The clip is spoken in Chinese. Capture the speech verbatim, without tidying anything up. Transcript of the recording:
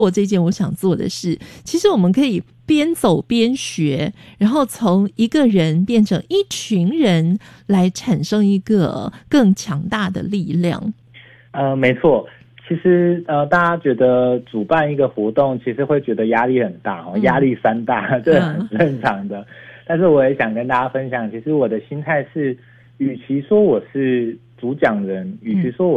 我这件我想做的事，其实我们可以边走边学，然后从一个人变成一群人，来产生一个更强大的力量。 呃，没错。其实呃，大家觉得主办一个活动，其实会觉得压力很大哦，压力山大，这很正常的。但是我也想跟大家分享，其实我的心态是，与其说我是主讲人，与其说我